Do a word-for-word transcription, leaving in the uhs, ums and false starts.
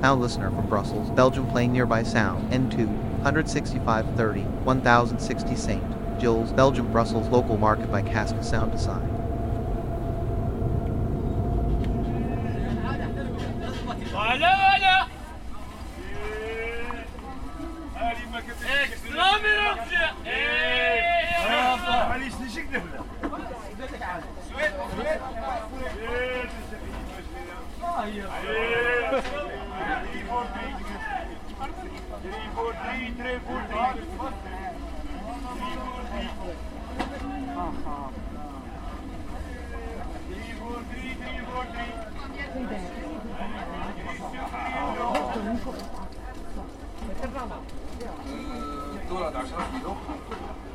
Now listener from Brussels, Belgium playing nearby sound, N two, one sixty-five thirty, one thousand sixty Saint Gilles, Belgium, Brussels, local market by Casca Sound Design. Dora, daar staat niet op.